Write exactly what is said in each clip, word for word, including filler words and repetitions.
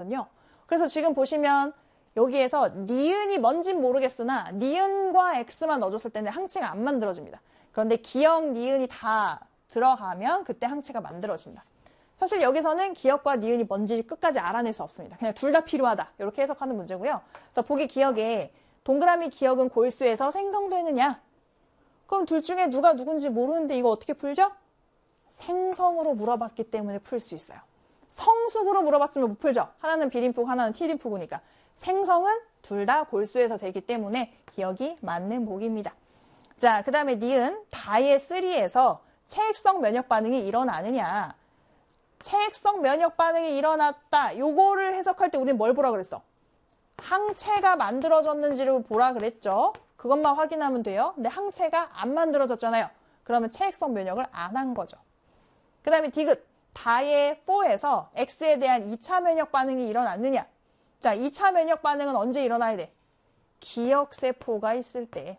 거거든요. 그래서 지금 보시면 여기에서 니은이 뭔진 모르겠으나 니은과 X만 넣어줬을 때는 항체가 안 만들어집니다. 그런데 기역, 니은이 다 들어가면 그때 항체가 만들어진다. 사실 여기서는 기역과 니은이 뭔지 끝까지 알아낼 수 없습니다. 그냥 둘 다 필요하다. 이렇게 해석하는 문제고요. 그래서 보기 기역에 동그라미 기역은 골수에서 생성되느냐? 그럼 둘 중에 누가 누군지 모르는데 이거 어떻게 풀죠? 생성으로 물어봤기 때문에 풀 수 있어요. 성숙으로 물어봤으면 못 풀죠. 하나는 비림푸구, 하나는 티림푸구니까. 생성은 둘 다 골수에서 되기 때문에 기역이 맞는 보기입니다. 자, 그 다음에 니은 다의 쓰리에서 체액성 면역 반응이 일어나느냐. 체액성 면역 반응이 일어났다. 요거를 해석할 때 우리는 뭘 보라 그랬어? 항체가 만들어졌는지를 보라 그랬죠. 그것만 확인하면 돼요. 근데 항체가 안 만들어졌잖아요. 그러면 체액성 면역을 안 한 거죠. 그 다음에 디귿 다의 사에서 X에 대한 이 차 면역 반응이 일어났느냐. 자, 이 차 면역 반응은 언제 일어나야 돼? 기역세포가 있을 때.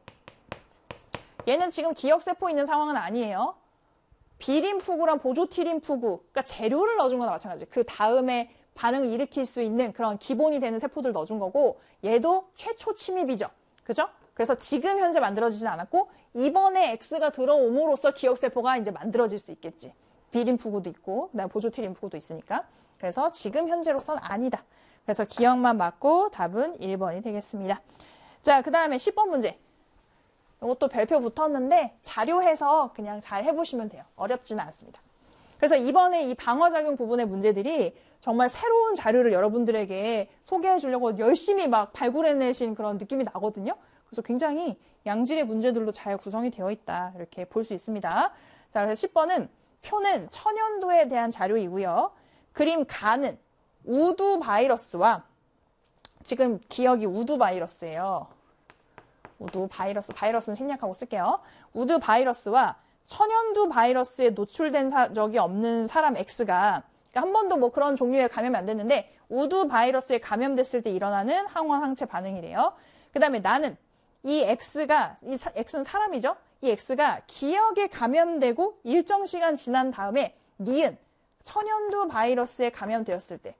얘는 지금 기역세포 있는 상황은 아니에요. 비림푸구랑 보조티림푸구, 그러니까 재료를 넣어준 거나 마찬가지예요. 그 다음에 반응을 일으킬 수 있는 그런 기본이 되는 세포들 넣어준 거고, 얘도 최초 침입이죠. 그죠? 그래서 지금 현재 만들어지진 않았고, 이번에 X가 들어옴으로써 기역세포가 이제 만들어질 수 있겠지. 비림푸구도 있고, 그다음에 보조티림푸구도 있으니까. 그래서 지금 현재로서는 아니다. 그래서 기역만 맞고 답은 일 번이 되겠습니다. 자, 그 다음에 십 번 문제. 이것도 별표 붙었는데 자료해서 그냥 잘 해보시면 돼요. 어렵지는 않습니다. 그래서 이번에 이 방어작용 부분의 문제들이 정말 새로운 자료를 여러분들에게 소개해 주려고 열심히 막 발굴해내신 그런 느낌이 나거든요. 그래서 굉장히 양질의 문제들로 잘 구성이 되어 있다. 이렇게 볼 수 있습니다. 자, 그래서 십 번은 표는 천연두에 대한 자료이고요. 그림 가는 우두 바이러스와 지금 기억이 우두 바이러스예요. 우두 바이러스, 바이러스는 생략하고 쓸게요. 우두 바이러스와 천연두 바이러스에 노출된 사, 적이 없는 사람 X가 그러니까 한 번도 뭐 그런 종류의 감염이 안 됐는데 우두 바이러스에 감염됐을 때 일어나는 항원 항체 반응이래요. 그 다음에 나는 이 X가, 이 사, X는 사람이죠. 이 X가 기역에 감염되고 일정 시간 지난 다음에 니은 천연두 바이러스에 감염되었을 때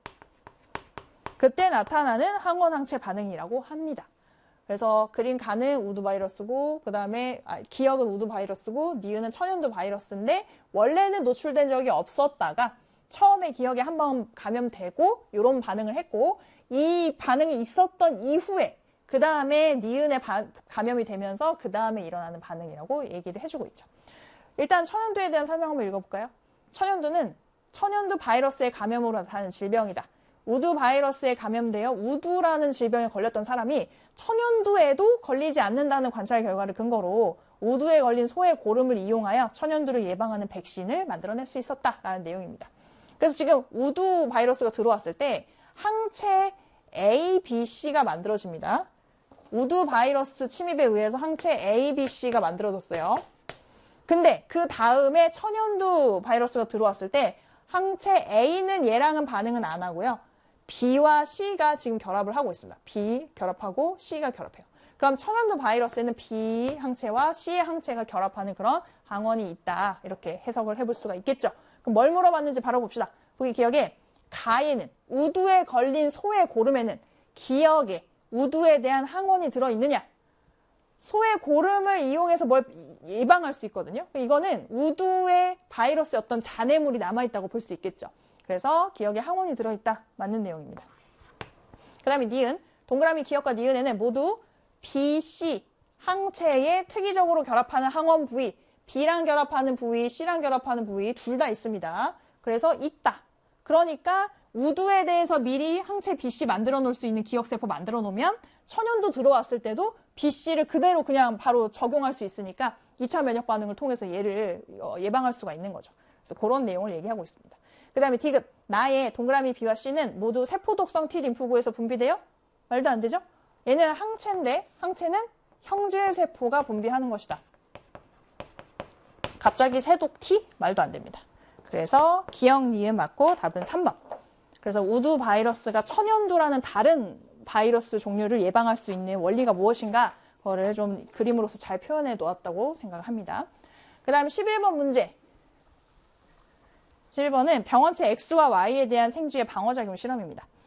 그때 나타나는 항원 항체 반응이라고 합니다. 그래서 그림 가는 우두 바이러스고 그 다음에 아, 기역은 우두 바이러스고 니은은 천연두 바이러스인데 원래는 노출된 적이 없었다가 처음에 기역에 한번 감염되고 이런 반응을 했고 이 반응이 있었던 이후에 그 다음에 니은에 바, 감염이 되면서 그 다음에 일어나는 반응이라고 얘기를 해주고 있죠. 일단 천연두에 대한 설명 한번 읽어볼까요? 천연두는 천연두 바이러스의 감염으로 나타나는 질병이다. 우두 바이러스에 감염되어 우두라는 질병에 걸렸던 사람이 천연두에도 걸리지 않는다는 관찰 결과를 근거로 우두에 걸린 소의 고름을 이용하여 천연두를 예방하는 백신을 만들어낼 수 있었다라는 내용입니다. 그래서 지금 우두 바이러스가 들어왔을 때 항체 A, B, C가 만들어집니다. 우두 바이러스 침입에 의해서 항체 A, B, C가 만들어졌어요. 근데 그 다음에 천연두 바이러스가 들어왔을 때 항체 A는 얘랑은 반응은 안 하고요. B와 C가 지금 결합을 하고 있습니다. B 결합하고 C가 결합해요. 그럼 천연두 바이러스에는 B 항체와 C 항체가 결합하는 그런 항원이 있다. 이렇게 해석을 해볼 수가 있겠죠. 그럼 뭘 물어봤는지 바로 봅시다. 보기 기억에 가에는 우두에 걸린 소의 고름에는 기역에 우두에 대한 항원이 들어있느냐? 소의 고름을 이용해서 뭘 예방할 수 있거든요. 이거는 우두에 바이러스의 어떤 잔해물이 남아있다고 볼 수 있겠죠. 그래서 기역에 항원이 들어있다. 맞는 내용입니다. 그 다음에 니은, 동그라미 기역과 니은에는 모두 B, C 항체에 특이적으로 결합하는 항원 부위, B랑 결합하는 부위, C랑 결합하는 부위 둘 다 있습니다. 그래서 있다. 그러니까 우두에 대해서 미리 항체 B, C 만들어 놓을 수 있는 기역세포 만들어 놓으면 천연두 들어왔을 때도 B, C를 그대로 그냥 바로 적용할 수 있으니까 이 차 면역 반응을 통해서 얘를 예방할 수가 있는 거죠. 그래서 그런 내용을 얘기하고 있습니다. 그 다음에 디귿, 나의 동그라미 B와 C는 모두 세포독성 T림프구에서 분비돼요? 말도 안 되죠? 얘는 항체인데 항체는 형질세포가 분비하는 것이다. 갑자기 세독 T? 말도 안 됩니다. 그래서 기역, 니은 맞고 답은 삼 번. 그래서 우두 바이러스가 천연두라는 다른 바이러스 종류를 예방할 수 있는 원리가 무엇인가 그거를 좀 그림으로서 잘 표현해 놓았다고 생각을 합니다. 그 다음에 십일 번 문제. 십일 번은 병원체 X와 Y에 대한 생쥐의 방어작용 실험입니다.